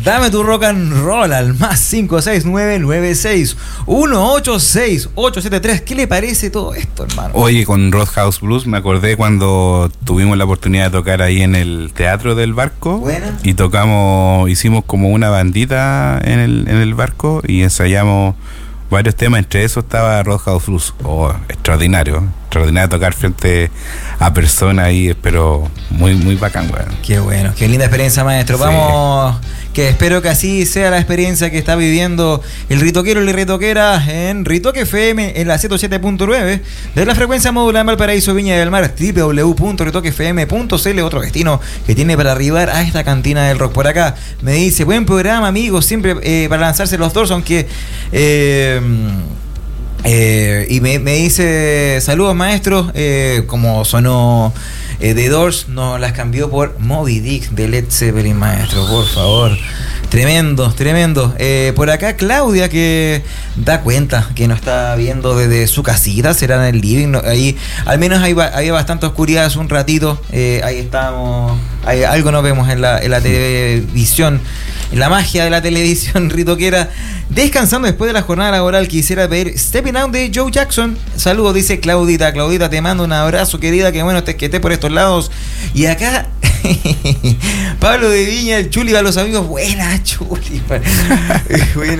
Dame tu rock and roll al más 56996-186-873. ¿Qué le parece todo esto, hermano? Oye, con Roadhouse Blues me acordé cuando tuvimos la oportunidad de tocar ahí en el Teatro del Barco. Buena. Y hicimos como una bandita en el barco y ensayamos varios temas, entre esos estaba Roadhouse Blues. Extraordinario tocar frente a personas ahí, pero muy, muy bacán, weón. Qué bueno, qué linda experiencia, maestro. Sí. Vamos, que espero que así sea la experiencia que está viviendo el ritoquero y la ritoquera en Ritoque FM en la 107.9 de la frecuencia modulada en Valparaíso, Viña del Mar, www.ritoquefm.cl, otro destino que tiene para arribar a esta cantina del rock. Por acá me dice, buen programa, amigos, siempre para lanzarse los dos, aunque... y me dice, saludos maestros, como sonó The Doors, nos las cambió por Moby Dick de Led Zeppelin, maestro, por favor. Tremendo. Por acá Claudia, que da cuenta que nos está viendo desde su casita, será en el living, ¿no? Ahí al menos había bastante oscuridad hace un ratito. Ahí estamos, algo nos vemos en la televisión, en la magia de la televisión ritoquera. Descansando después de la jornada laboral, quisiera pedir Stepping Out de Joe Jackson. Saludos, dice Claudita, te mando un abrazo, querida, que bueno que estés por estos lados. Y acá Pablo de Viña, el Chuli, a los amigos, buena Chuli. Buena.